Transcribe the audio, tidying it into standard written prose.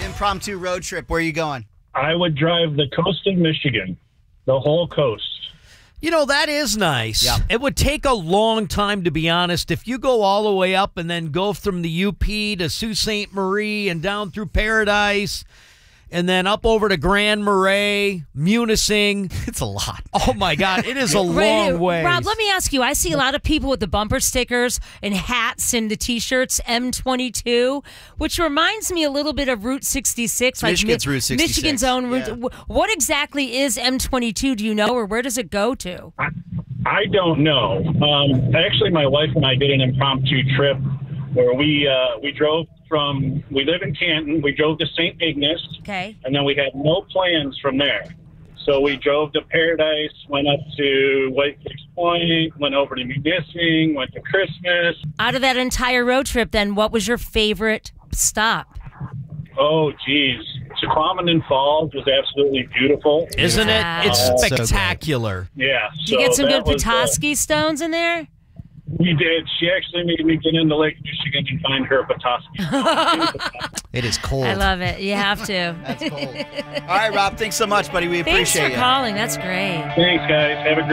Impromptu road trip. Where are you going? I would drive the coast of Michigan, the whole coast. You know, that is nice. Yeah. It would take a long time, to be honest. If you go all the way up and then go from the UP to Sault Ste. Marie and down through Paradise and then up over to Grand Marais, Munising. It's a lot. Oh, my God. It is a long way. Rob, let me ask you. I see a lot of people with the bumper stickers and hats and the T-shirts, M22, which reminds me a little bit of Route 66. Michigan's Route 66. Michigan's own route. Yeah. What exactly is M22, do you know, or where does it go to? I don't know. Actually, my wife and I did an impromptu trip where we drove we live in Canton. We drove to St. Ignace. Okay. And then we had no plans from there. So we drove to Paradise, went up to White Cliffs Point, went over to Munising, went to Christmas. Out of that entire road trip, then, what was your favorite stop? Oh, geez. Sequaminan Falls was absolutely beautiful. Isn't it? It's so good. spectacular. Yeah. Did you get some good that was, Petoskey stones in there? We did. She actually made me get into Lake Michigan and find her a Petoskey. It is cold. I love it. You have to. That's cold. All right, Rob. Thanks so much, buddy. We Thanks appreciate for you. calling. That's great. Thanks, guys. Have a great